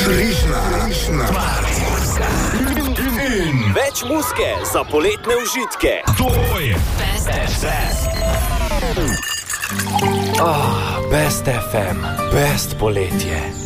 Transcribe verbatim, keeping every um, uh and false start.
Frišna, frišna, in več muzike za poletne užitke. To je Best ef em. Ah, Best ef em, best poletje.